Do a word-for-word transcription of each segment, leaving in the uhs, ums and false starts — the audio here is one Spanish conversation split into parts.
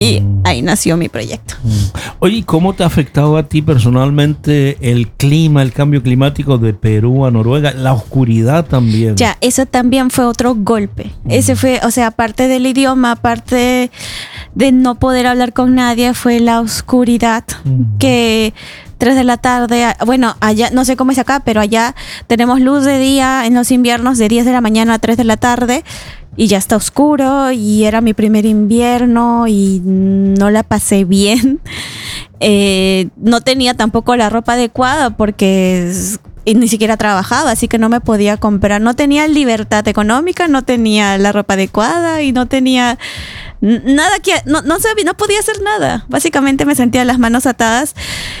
Y ahí nació mi proyecto. Oye, ¿cómo te ha afectado a ti personalmente el clima, el cambio climático de Perú a Noruega? La oscuridad también. Ya, eso también fue otro golpe. Mm. Ese fue, o sea, aparte del idioma, aparte de no poder hablar con nadie, fue la oscuridad. Mm. Que tres de la tarde, bueno, allá, no sé cómo es acá, pero allá tenemos luz de día en los inviernos de diez de la mañana a tres de la tarde. Y ya está oscuro y era mi primer invierno y no la pasé bien. Eh, no tenía tampoco la ropa adecuada porque ni siquiera trabajaba, así que no me podía comprar. No tenía libertad económica, no tenía la ropa adecuada y no tenía nada que... No, no sabía, no podía hacer nada. Básicamente me sentía las manos atadas.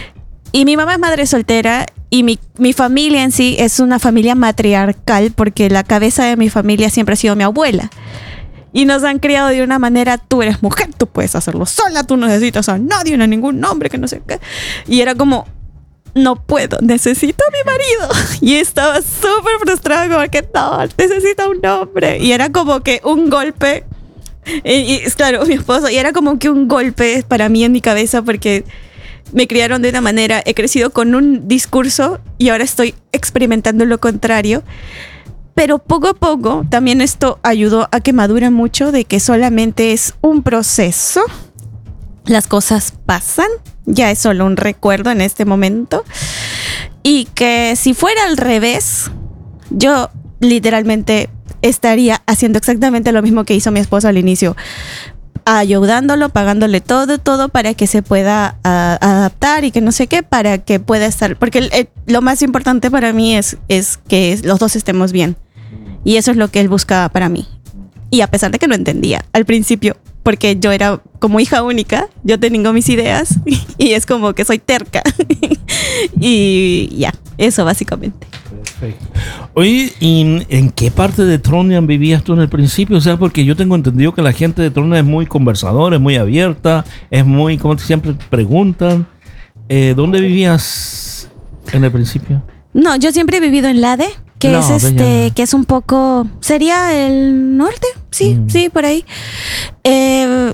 Y mi mamá es madre soltera y mi, mi familia en sí es una familia matriarcal porque la cabeza de mi familia siempre ha sido mi abuela. Y nos han criado de una manera, tú eres mujer, tú puedes hacerlo sola, tú no necesitas a nadie, no a ningún hombre, que no sé qué. Y era como, no puedo, necesito a mi marido. Y estaba súper frustrada porque no, necesito a un hombre. Y era como que un golpe, y, y claro, mi esposo, y era como que un golpe para mí en mi cabeza porque... me criaron de una manera, he crecido con un discurso y ahora estoy experimentando lo contrario. Pero poco a poco también esto ayudó a que madure mucho de que solamente es un proceso. Las cosas pasan, ya es solo un recuerdo en este momento. Y que si fuera al revés, yo literalmente estaría haciendo exactamente lo mismo que hizo mi esposo al inicio. Ayudándolo, pagándole todo, todo para que se pueda uh, adaptar y que no sé qué, para que pueda estar, porque el, el, lo más importante para mí es, es que los dos estemos bien y eso es lo que él buscaba para mí. Y a pesar de que no entendía al principio, porque yo era como hija única, yo tengo mis ideas y, y es como que soy terca y ya, eso básicamente. Perfecto. Oye, ¿y en qué parte de Trondheim vivías tú en el principio? O sea, porque yo tengo entendido que la gente de Trondheim es muy conversadora, es muy abierta, es muy, como siempre preguntan. Eh, ¿Dónde vivías en el principio? No, yo siempre he vivido en Lade, que no, es este, ya. que es un poco, sería el norte, sí, mm. sí, por ahí. Eh,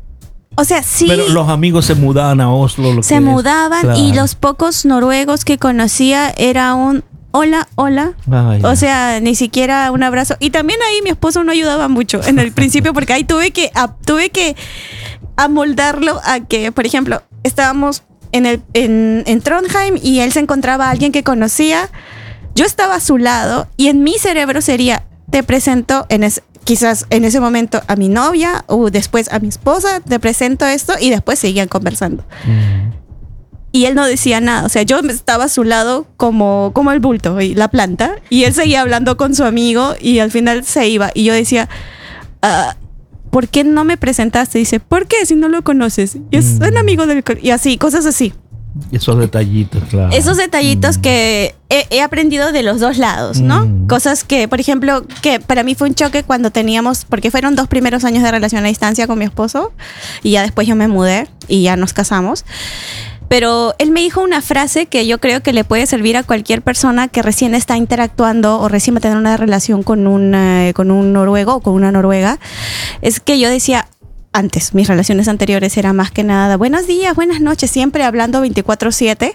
O sea, sí. Pero los amigos se mudaban a Oslo. Lo se que mudaban es, claro. Y los pocos noruegos que conocía era un hola, hola. Ah, o sea, ni siquiera un abrazo. Y también ahí mi esposo no ayudaba mucho en el principio porque ahí tuve que, a, tuve que amoldarlo a que, por ejemplo, estábamos en, el, en, en Trondheim y él se encontraba a alguien que conocía. Yo estaba a su lado y en mi cerebro sería, te presento en ese... quizás en ese momento a mi novia o después a mi esposa, te presento esto y después seguían conversando. Mm. Y él no decía nada, o sea, yo estaba a su lado como, como el bulto y la planta y él seguía hablando con su amigo y al final se iba y yo decía, uh, ¿por qué no me presentaste? Y dice, ¿por qué? Si no lo conoces. Y es mm. un amigo del... Y así, cosas así. Esos detallitos, claro. Esos detallitos mm. que he, he aprendido de los dos lados, ¿no? Mm. Cosas que, por ejemplo, que para mí fue un choque cuando teníamos, porque fueron dos primeros años de relación a distancia con mi esposo y ya después yo me mudé y ya nos casamos. Pero él me dijo una frase que yo creo que le puede servir a cualquier persona que recién está interactuando o recién va a tener una relación con un, uh, con un noruego o con una noruega. Es que yo decía... Antes, mis relaciones anteriores eran más que nada buenos días, buenas noches, siempre hablando veinticuatro siete.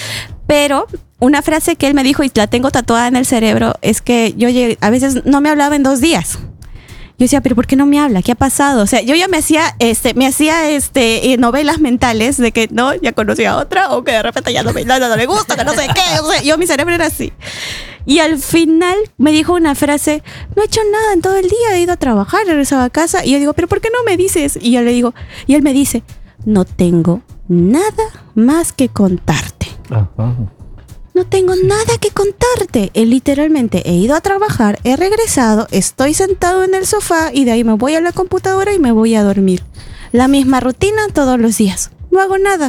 Pero una frase que él me dijo y la tengo tatuada en el cerebro es que yo llegué, a veces no me hablaba en dos días. Yo decía, pero ¿por qué no me habla? ¿Qué ha pasado? O sea, yo ya me hacía, este, me hacía este, novelas mentales de que no, ya conocí a otra o que de repente ya no me, no, no me gusta, que no sé qué. O sea, yo mi cerebro era así. Y al final me dijo una frase, no he hecho nada en todo el día, he ido a trabajar, he regresado a casa. Y yo digo, ¿pero por qué no me dices? Y yo le digo, y él me dice, no tengo nada más que contarte. Ajá. No tengo nada que contarte. Eh, literalmente he ido a trabajar, he regresado, estoy sentado en el sofá y de ahí me voy a la computadora y me voy a dormir. La misma rutina todos los días. No hago nada.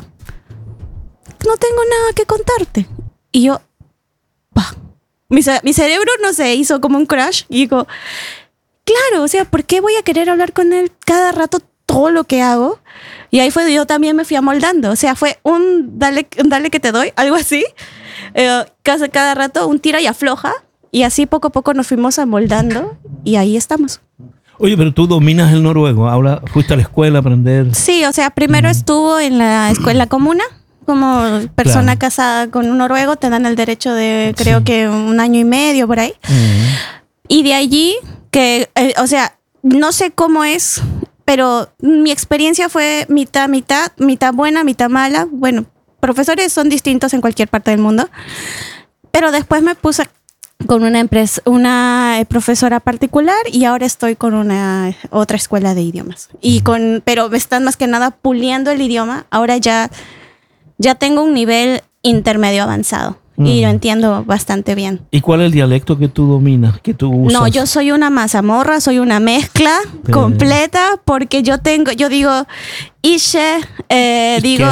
No tengo nada que contarte. Y yo, pa. Mi, mi cerebro no se hizo como un crash y digo, claro, o sea, ¿por qué voy a querer hablar con él cada rato todo lo que hago? Y ahí fue, yo también me fui amoldando. O sea, fue un dale, un dale que te doy, algo así. Eh, cada, cada rato un tira y afloja. Y así poco a poco nos fuimos amoldando y ahí estamos. Oye, pero tú dominas el noruego. Habla, ¿fuiste a la escuela a aprender? Sí, o sea, primero uh-huh. estuvo en la escuela comuna. Como persona claro. casada con un noruego, te dan el derecho de, creo sí. que un año y medio por ahí. Uh-huh. Y de allí, que, eh, o sea, no sé cómo es, pero mi experiencia fue mitad, mitad, mitad buena, mitad mala. Bueno, profesores son distintos en cualquier parte del mundo. Pero después me puse con una empresa, una profesora particular y ahora estoy con una otra escuela de idiomas. Y con, pero me están más que nada puliendo el idioma. Ahora ya, ya tengo un nivel intermedio avanzado. Mm. Y lo entiendo bastante bien. ¿Y cuál es el dialecto que tú dominas, que tú usas? No, yo soy una mazamorra, soy una mezcla eh. completa, porque yo tengo, yo digo, ishe, eh, digo,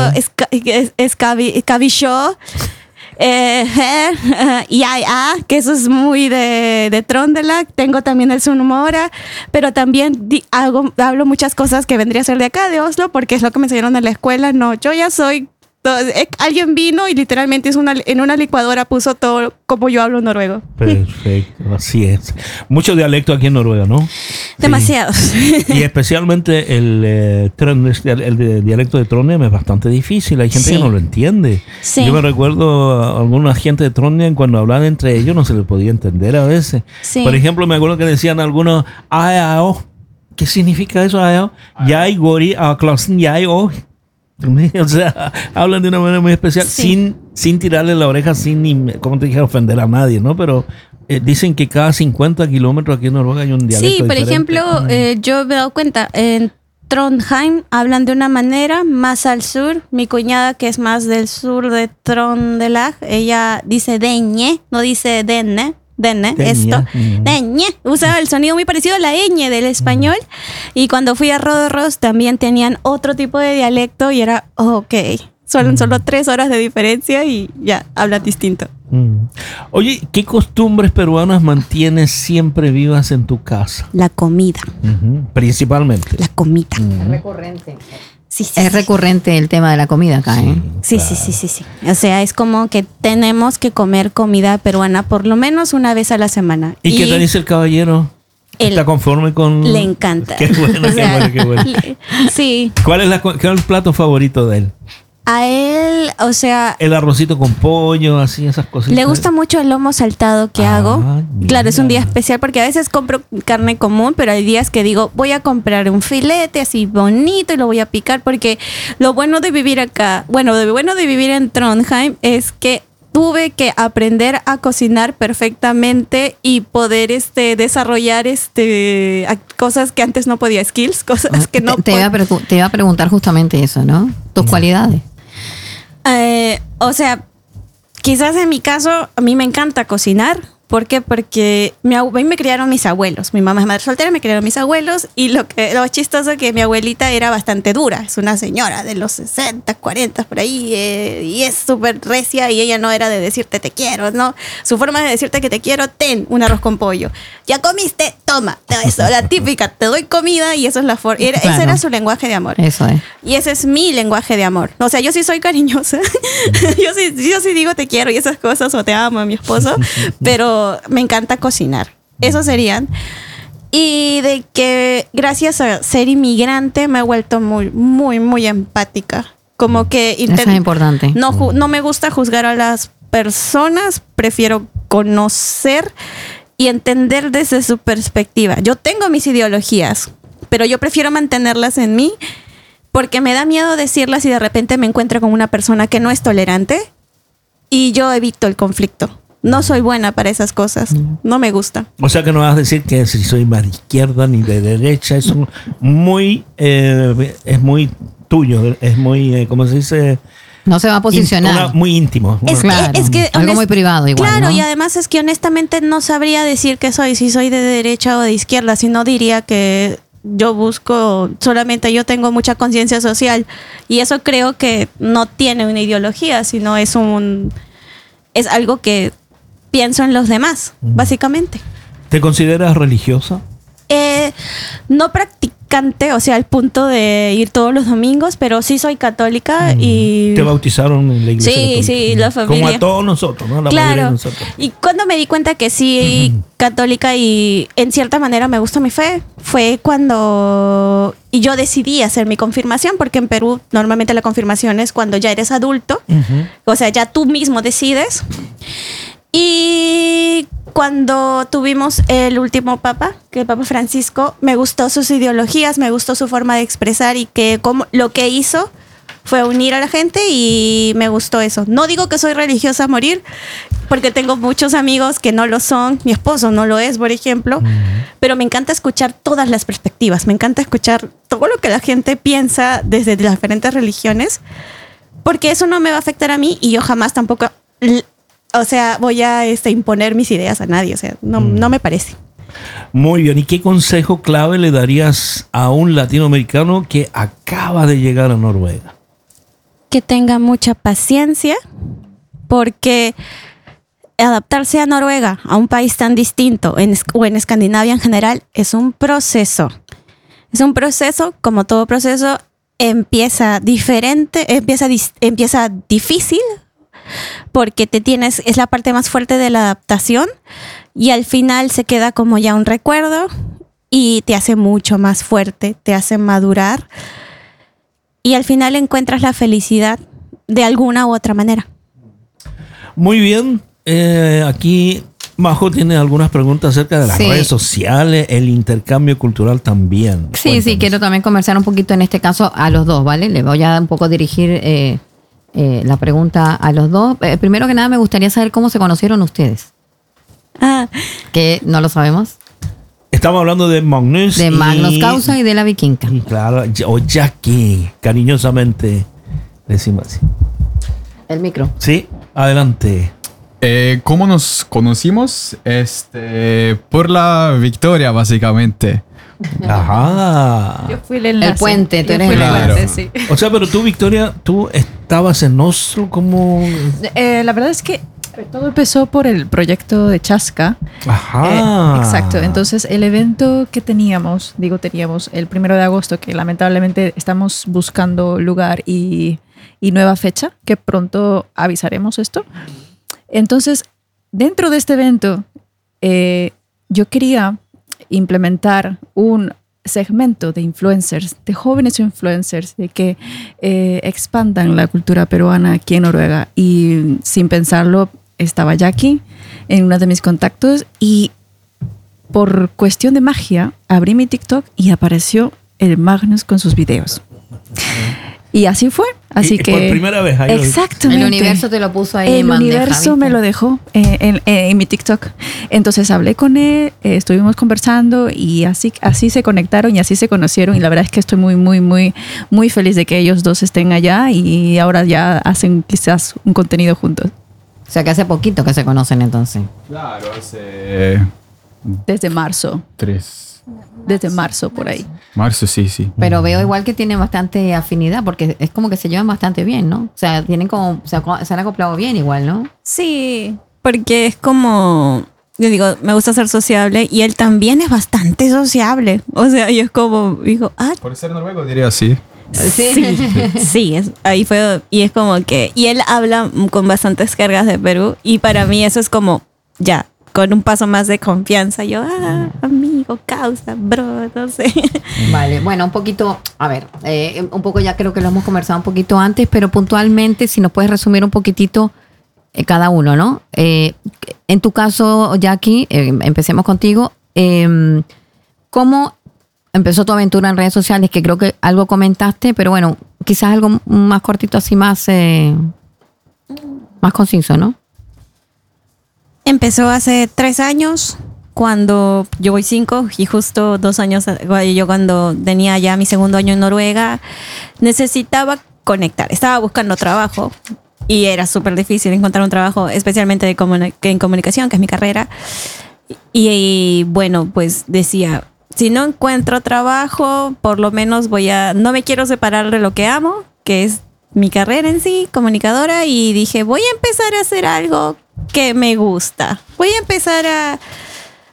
escabillo, eh, y ay, ah, que eso es muy de, de Trøndelag. Tengo también el Sunnmøre, pero también di, hago, hablo muchas cosas que vendría a ser de acá, de Oslo, porque es lo que me enseñaron en la escuela. No, yo ya soy... Alguien vino y literalmente es una, en una licuadora puso todo como yo hablo noruego. Perfecto, así es. Mucho dialecto aquí en Noruega, ¿no? Demasiados. Sí. Y especialmente el, eh, el dialecto de Trondheim es bastante difícil. Hay gente sí. que no lo entiende. Sí. Yo me recuerdo a alguna gente de Trondheim cuando hablaban entre ellos no se les podía entender a veces. Sí. Por ejemplo, me acuerdo que decían algunos "Aao". ¿Qué significa eso? "Aao"? "Jeg går i A-klassen, jeg òg". O sea, hablan de una manera muy especial, sí. sin, sin tirarle la oreja, sin, como te dije, ofender a nadie, ¿no? Pero eh, dicen que cada cincuenta kilómetros aquí en Noruega hay un dialecto Sí, por diferente. ejemplo, eh, yo me he dado cuenta, en Trondheim hablan de una manera, más al sur, mi cuñada que es más del sur de Trøndelag, ella dice deñe, no dice denne. Denne, esto. Mm. Deñe. Usa el sonido muy parecido a la ñ del español. Mm. Y cuando fui a Rodoros también tenían otro tipo de dialecto y era, oh, ok, son mm. solo tres horas de diferencia y ya, hablan distinto. Mm. Oye, ¿qué costumbres peruanas mantienes siempre vivas en tu casa? La comida. Uh-huh. Principalmente. La comida. Uh-huh. Es recurrente. Sí, sí, es sí. recurrente el tema de la comida acá, ¿eh? Sí, claro. sí, sí, sí, sí. O sea, es como que tenemos que comer comida peruana por lo menos una vez a la semana. ¿Y, ¿Y qué te dice el caballero? ¿Está él, conforme con...? Le encanta. Qué bueno, qué sea, bueno, qué bueno. Le, sí. ¿Cuál es, la, ¿Cuál es el plato favorito de él? A él, o sea... El arrocito con pollo, así, esas cositas. Le gusta mucho el lomo saltado que ah, hago. Mira. Claro, es un día especial porque a veces compro carne común, pero hay días que digo, voy a comprar un filete así bonito y lo voy a picar porque lo bueno de vivir acá, bueno, lo bueno de vivir en Trondheim es que tuve que aprender a cocinar perfectamente y poder este desarrollar este cosas que antes no podía, skills, cosas que no... Te, te, iba, a pre- te iba a preguntar justamente eso, ¿no? Tus cualidades. Eh, o sea, quizás en mi caso, a mí me encanta cocinar. ¿Por qué? Porque me, a mí me criaron mis abuelos. Mi mamá es madre soltera, me criaron mis abuelos. Y lo que lo chistoso es que mi abuelita era bastante dura. Es una señora de los sesenta, cuarenta, por ahí. Eh, y es súper recia y ella no era de decirte te quiero, ¿no? Su forma de decirte que te quiero, ten un arroz con pollo. ¿Ya comiste? Toma. Eso, la típica, te doy comida y eso es la forma. Claro. Ese era su lenguaje de amor. Eso es. Y ese es mi lenguaje de amor. O sea, yo sí soy cariñosa. yo, sí, yo sí digo te quiero y esas cosas o te amo a mi esposo. Pero me encanta cocinar. Eso serían. Y de que gracias a ser inmigrante me he vuelto muy, muy, muy empática. Como que... Intent- Eso es importante. No, no me gusta juzgar a las personas. Prefiero conocer y entender desde su perspectiva. Yo tengo mis ideologías, pero yo prefiero mantenerlas en mí porque me da miedo decirlas y de repente me encuentro con una persona que no es tolerante y yo evito el conflicto. No soy buena para esas cosas. No me gusta. O sea que no vas a decir que si soy más de izquierda ni de derecha. Es muy, eh, es muy tuyo. Es muy, eh, ¿cómo se dice? No se va a posicionar. Una, muy íntimo. Es, claro. es que algo honest- muy privado igual, Claro, ¿no? Y además es que honestamente no sabría decir que soy, si soy de derecha o de izquierda, si no diría que yo busco, solamente yo tengo mucha conciencia social y eso creo que no tiene una ideología, sino es un, es algo que pienso en los demás, básicamente. ¿Te consideras religiosa? Eh, no practicante, practicante, o sea, al punto de ir todos los domingos, pero sí soy católica mm. y... ¿Te bautizaron en la iglesia Sí, católica? Sí, la familia. Como a todos nosotros, ¿no? La claro. mayoría de nosotros. Y cuando me di cuenta que sí, uh-huh. católica y en cierta manera me gusta mi fe, fue cuando... Y yo decidí hacer mi confirmación, porque en Perú normalmente la confirmación es cuando ya eres adulto, uh-huh. o sea, ya tú mismo decides. Y cuando tuvimos el último papa, que el Papa Francisco, me gustó sus ideologías, me gustó su forma de expresar y que como, lo que hizo fue unir a la gente y me gustó eso. No digo que soy religiosa a morir, porque tengo muchos amigos que no lo son. Mi esposo no lo es, por ejemplo. Uh-huh. Pero me encanta escuchar todas las perspectivas. Me encanta escuchar todo lo que la gente piensa desde las diferentes religiones, porque eso no me va a afectar a mí y yo jamás tampoco... O sea, voy a este, imponer mis ideas a nadie. O sea, no, mm. no me parece. Muy bien. ¿Y qué consejo clave le darías a un latinoamericano que acaba de llegar a Noruega? Que tenga mucha paciencia, porque adaptarse a Noruega, a un país tan distinto, en, o en Escandinavia en general, es un proceso. Es un proceso, como todo proceso, empieza diferente, empieza, empieza difícil, porque te tienes, es la parte más fuerte de la adaptación y al final se queda como ya un recuerdo y te hace mucho más fuerte, te hace madurar y al final encuentras la felicidad de alguna u otra manera. Muy bien, eh, aquí Majo tiene algunas preguntas acerca de las sí. redes sociales, el intercambio cultural también. Sí, Cuéntanos. sí, quiero también conversar un poquito en este caso a los dos, ¿vale? Les voy a un poco dirigir... Eh, Eh, la pregunta a los dos. Eh, primero que nada me gustaría saber cómo se conocieron ustedes. Ah. Que no lo sabemos. Estamos hablando de Magnus. De Magnus y... Causa y de la Vikinga. Claro, o Jackie, cariñosamente decimos así. El micro. Sí, adelante. Eh, ¿Cómo nos conocimos? Este, por la Victoria, básicamente. Ajá. Yo fui el enlace. El puente, tú eres el claro. puente, sí. O sea, pero tú, Victoria, tú estabas en Oslo como... Eh, la verdad es que todo empezó por el proyecto de Chasca. Ajá. Eh, exacto. Entonces, el evento que teníamos, digo teníamos, el primero de agosto, que lamentablemente estamos buscando lugar y, y nueva fecha, que pronto avisaremos esto. Entonces, dentro de este evento, eh, yo quería implementar un segmento de influencers, de jóvenes influencers, de que eh, expandan la cultura peruana aquí en Noruega. Y sin pensarlo, estaba Jackie en uno de mis contactos y por cuestión de magia abrí mi TikTok y apareció el Magnus con sus videos. Y así fue. Así y, que por primera vez. Ahí exactamente. El universo te lo puso ahí. El universo me lo dejó eh, en, en, en mi TikTok. Entonces hablé con él, eh, estuvimos conversando y así, así se conectaron y así se conocieron. Y la verdad es que estoy muy, muy, muy, muy feliz de que ellos dos estén allá y ahora ya hacen quizás un contenido juntos. O sea que hace poquito que se conocen entonces. Claro, hace... Desde marzo. Tres. Desde marzo, por ahí. Marzo, sí, sí. Pero veo igual que tienen bastante afinidad, porque es como que se llevan bastante bien, ¿no? O sea, tienen como, o sea, se han acoplado bien igual, ¿no? Sí, porque es como, yo digo, me gusta ser sociable y él también es bastante sociable. O sea, yo es como, digo, ah. Por ser noruego diría sí. Sí, sí, sí es, ahí fue, y es como que, y él habla con bastantes cargas de Perú y para mí eso es como, ya, con un paso más de confianza. Yo, ah, amigo, causa, bro, no sé. Vale, bueno, un poquito, a ver, eh, un poco ya creo que lo hemos conversado un poquito antes, pero puntualmente, si nos puedes resumir un poquitito eh, cada uno, ¿no? Eh, en tu caso, Jackie, eh, empecemos contigo. Eh, ¿Cómo empezó tu aventura en redes sociales? Que creo que algo comentaste, pero bueno, quizás algo más cortito, así más, eh, más conciso, ¿no? Empezó hace tres años, cuando yo voy cinco y justo dos años, yo cuando tenía ya mi segundo año en Noruega, necesitaba conectar. Estaba buscando trabajo y era súper difícil encontrar un trabajo, especialmente de comuni- en comunicación, que es mi carrera. Y, y bueno, pues decía, si no encuentro trabajo, por lo menos voy a, no me quiero separar de lo que amo, que es mi carrera en sí, comunicadora, y dije, voy a empezar a hacer algo que me gusta. Voy a empezar a,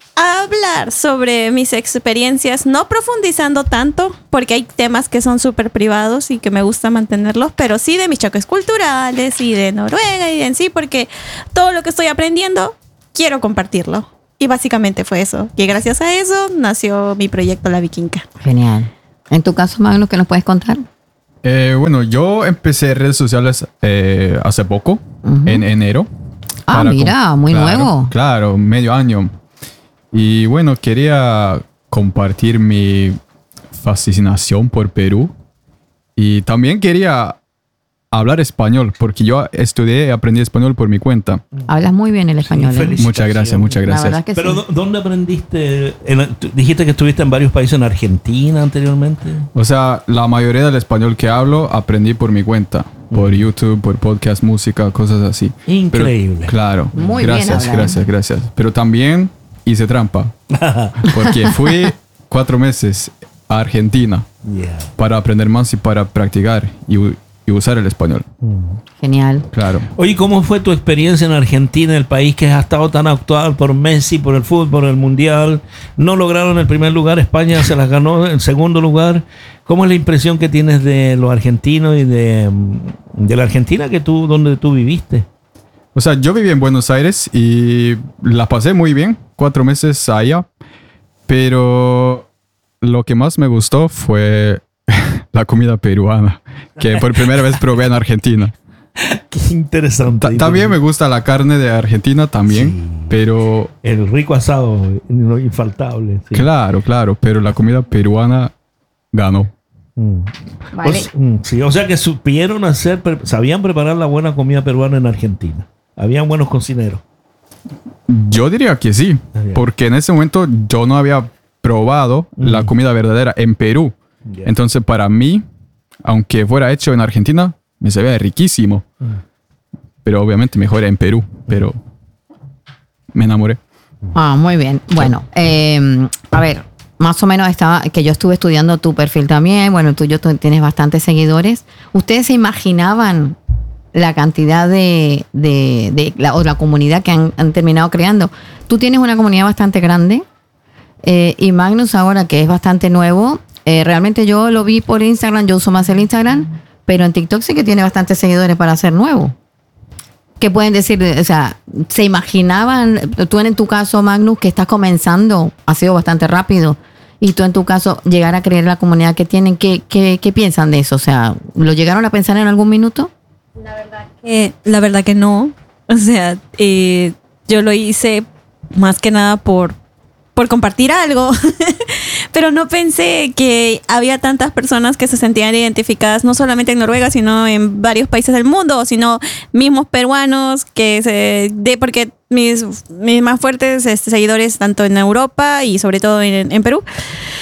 hablar sobre mis experiencias, no profundizando tanto, porque hay temas que son súper privados y que me gusta mantenerlos, pero sí de mis choques culturales y de Noruega y en sí, porque todo lo que estoy aprendiendo, quiero compartirlo. Y básicamente fue eso, que gracias a eso nació mi proyecto La Vikinga. Genial. En tu caso, Magnus, ¿qué nos puedes contar? Eh, bueno, yo empecé redes sociales eh, hace poco, uh-huh. en enero. Ah, mira, muy claro, nuevo. Claro, medio año. Y bueno, quería compartir mi fascinación por Perú. Y también quería hablar español, porque yo estudié y aprendí español por mi cuenta. Hablas muy bien el español. Sí, ¿eh? Muchas gracias, muchas gracias. La verdad que Pero sí. ¿dónde aprendiste? En, dijiste que estuviste en varios países, en Argentina anteriormente. O sea, la mayoría del español que hablo aprendí por mi cuenta. Por YouTube, por podcast, música, cosas así. Increíble. Pero, claro. Muy gracias, bien hablado. gracias, gracias. Pero también hice trampa. Porque fui cuatro meses a Argentina Yeah. para aprender más y para practicar y, y usar el español. Genial. Claro. Oye, ¿cómo fue tu experiencia en Argentina, el país que ha estado tan actual por Messi, por el fútbol, por el mundial? No lograron el primer lugar, España se las ganó en segundo lugar. ¿Cómo es la impresión que tienes de los argentinos y de, de la Argentina que tú, donde tú viviste? O sea, yo viví en Buenos Aires y la pasé muy bien, cuatro meses allá. Pero lo que más me gustó fue la comida peruana, que por primera vez probé en Argentina. Qué interesante. Ta- también me gusta la carne de Argentina también, Sí. pero El rico asado, no, infaltable. Sí. claro, claro, pero la comida peruana ganó. Mm. Vale. O, s- mm, sí, o sea que supieron hacer, pre- sabían preparar la buena comida peruana en Argentina. Habían buenos cocineros. Yo diría que sí, Ah, ya. porque en ese momento yo no había probado la comida verdadera en Perú. Ya. Entonces, para mí, aunque fuera hecho en Argentina, me sabía riquísimo. Pero obviamente mejor en Perú, pero me enamoré. Ah, muy bien. Bueno, eh, a ver, más o menos estaba, que yo estuve estudiando tu perfil también. Bueno, tú, yo, tú tienes bastantes seguidores. ¿Ustedes se imaginaban la cantidad de, de, de la, o la comunidad que han, han terminado creando? Tú tienes una comunidad bastante grande. Eh, y Magnus ahora, que es bastante nuevo, eh, realmente yo lo vi por Instagram, yo uso más el Instagram, pero en TikTok sí que tiene bastantes seguidores para ser nuevo. ¿Qué pueden decir? O sea, ¿se imaginaban, tú en tu caso, Magnus, que estás comenzando, ha sido bastante rápido, y tú en tu caso, llegar a creer la comunidad que tienen, ¿qué, qué, qué piensan de eso? O sea, ¿lo llegaron a pensar en algún minuto? Eh, la verdad que no. O sea, eh, yo lo hice más que nada por, por compartir algo. Pero no pensé que había tantas personas que se sentían identificadas, no solamente en Noruega, sino en varios países del mundo, sino mismos peruanos, que se de porque mis, mis más fuertes este, seguidores tanto en Europa y sobre todo en, en Perú.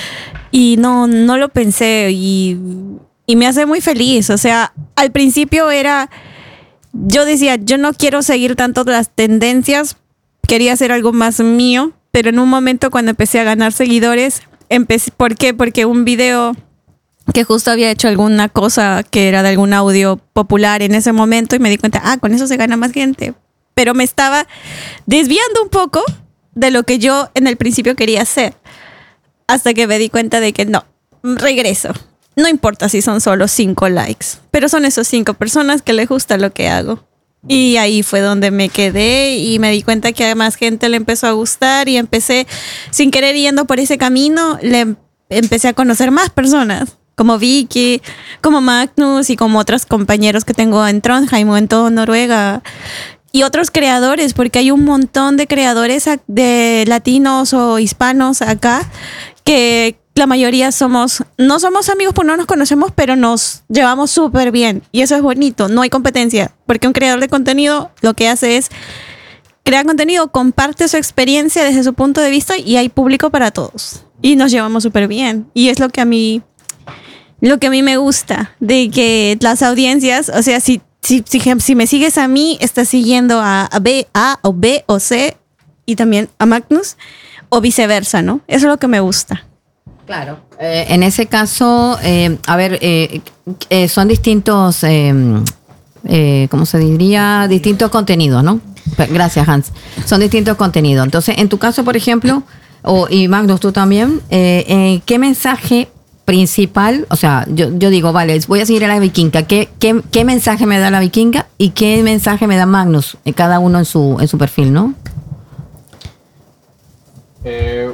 Y no, no lo pensé y, y me hace muy feliz. O sea, al principio era, yo decía, yo no quiero seguir tanto las tendencias, quería hacer algo más mío, pero en un momento cuando empecé a ganar seguidores, empecé, ¿por qué? Porque un video que justo había hecho alguna cosa que era de algún audio popular en ese momento y me di cuenta, ah, con eso se gana más gente. Pero me estaba desviando un poco de lo que yo en el principio quería hacer. Hasta que me di cuenta de que no, regreso. No importa si son solo cinco likes, pero son esos cinco personas que les gusta lo que hago. Y ahí fue donde me quedé y me di cuenta que a más gente le empezó a gustar y empecé, sin querer yendo por ese camino, le empecé a conocer más personas, como Vicky, como Magnus y como otros compañeros que tengo en Trondheim o en todo Noruega. Y otros creadores, porque hay un montón de creadores de latinos o hispanos acá que la mayoría somos, no somos amigos porque no nos conocemos, pero nos llevamos súper bien. Y eso es bonito, no hay competencia, porque un creador de contenido lo que hace es crear contenido, comparte su experiencia desde su punto de vista y hay público para todos. Y nos llevamos súper bien. Y es lo que a mí, lo que a mí me gusta, de que las audiencias, o sea, si Si, si, si me sigues a mí, estás siguiendo a, a B, A o B o C y también a Magnus o viceversa, ¿no? Eso es lo que me gusta. Claro. Eh, en ese caso, eh, a ver, eh, eh, son distintos, eh, eh, ¿cómo se diría? Distintos contenidos, ¿no? Gracias, Hans. Son distintos contenidos. Entonces, en tu caso, por ejemplo, O, y Magnus, tú también, eh, eh, ¿qué mensaje principal? O sea, yo, yo digo, vale, voy a seguir a la vikinga. ¿Qué, qué, qué mensaje me da la vikinga y qué mensaje me da Magnus? Eh, cada uno en su, en su perfil, ¿no? Eh,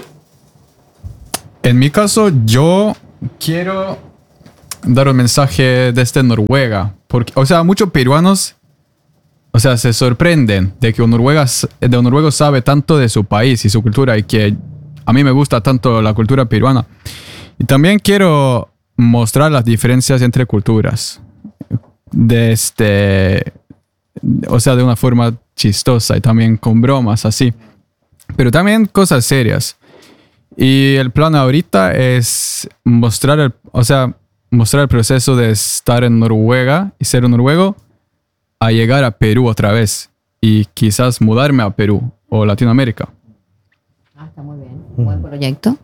en mi caso, yo quiero dar un mensaje desde Noruega. Porque, o sea, muchos peruanos, o sea, se sorprenden de que un noruega, de un noruego sabe tanto de su país y su cultura, y que a mí me gusta tanto la cultura peruana. Y también quiero mostrar las diferencias entre culturas. De este, o sea, de una forma chistosa y también con bromas así. Pero también cosas serias. Y el plan ahorita es mostrar el, o sea, mostrar el proceso de estar en Noruega y ser un noruego a llegar a Perú otra vez y quizás mudarme a Perú o Latinoamérica. Ah, está muy bien. Buen proyecto.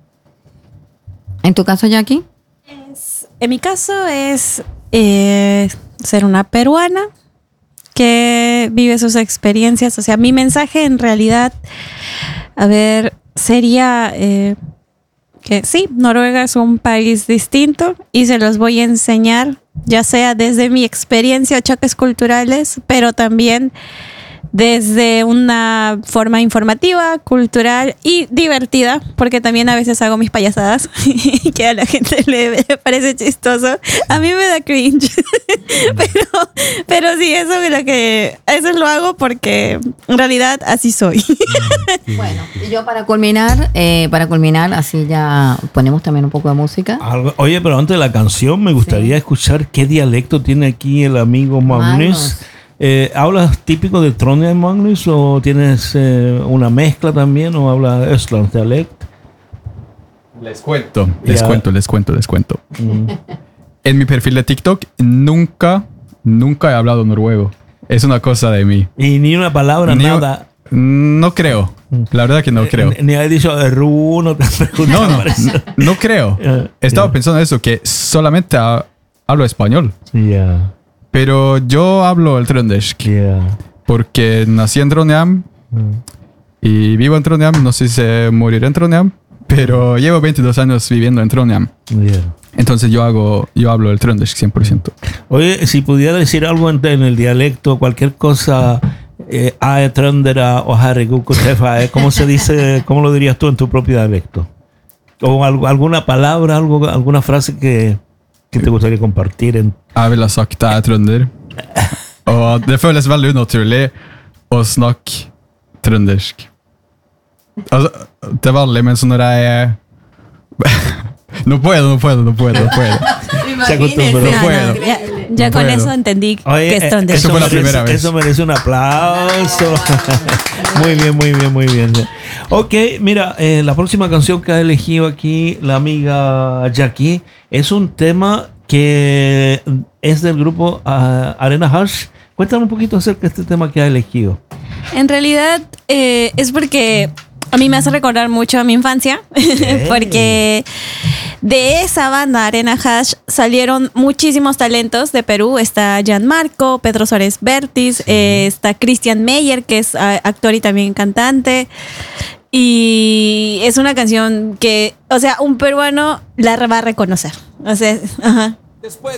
¿En tu caso, Jackie? Es- en mi caso es eh, ser una peruana que vive sus experiencias. O sea, mi mensaje en realidad, a ver, sería eh, que sí, Noruega es un país distinto y se los voy a enseñar, ya sea desde mi experiencia, choques culturales, pero también desde una forma informativa, cultural y divertida, porque también a veces hago mis payasadas y que a la gente le, le parece chistoso. A mí me da cringe, pero, pero sí, eso es lo que, eso lo hago porque en realidad así soy. Bueno, y yo para culminar, eh, para culminar, así ya ponemos también un poco de música. Algo- Oye, pero antes de la canción me gustaría escuchar qué dialecto tiene aquí el amigo Magnus. Magnus. Eh, ¿Hablas típico de Trondheim, Magnus, o tienes eh, una mezcla también, o hablas Östlands dialect? Les cuento, les Ya. cuento, les cuento, les cuento. En mi perfil de TikTok nunca, nunca he hablado noruego. Es una cosa de mí. Y ni una palabra, Ni- nada. No creo. La verdad que no creo. Ni, ni has dicho de Ru, no te has preguntado. No, no, por eso. no, no creo. Eh, He estado ya. pensando en eso, que solamente ha- hablo español. Ya, Pero yo hablo el trøndersk ya. porque nací en Trondheim y vivo en Trondheim. No sé si moriré en Trondheim, pero llevo veintidós años viviendo en Trondheim. Ya. Entonces yo hago, yo hablo el trøndersk cien por ciento. Oye, si pudiera decir algo en, en el dialecto, cualquier cosa, eh, ae trøndera o herregud, kotefa, eh, ¿cómo se dice, cómo lo dirías tú en tu propio dialecto? O algo- alguna palabra, algo, alguna frase que, que te gustaría compartir en... Jeg ville ha sagt jeg er trønder. Og det føles veldig unaturlig å snakke trøndersk. Altså, til vanlig, men så når jeg er No puedo, no puedo, no puedo, no puedo. Se acostumbró. No Ah, puedo. no, ya ya No con puedo. eso entendí Oye, que es eh, donde eso fue la merece- primera vez. Eso merece un aplauso. Muy bien, muy bien, muy bien. Ok, mira, eh, la próxima canción que ha elegido aquí la amiga Jackie es un tema que es del grupo ah, Arena Hash. Cuéntame un poquito acerca de este tema que ha elegido. En realidad eh, es porque a mí me hace recordar mucho a mi infancia, porque de esa banda Arena Hash salieron muchísimos talentos de Perú. Está Gianmarco, Pedro Suárez Vértiz, eh, está Christian Meyer, que es ah, actor y también cantante. Y es una canción que, o sea, un peruano la va a reconocer. O sea, ajá. Después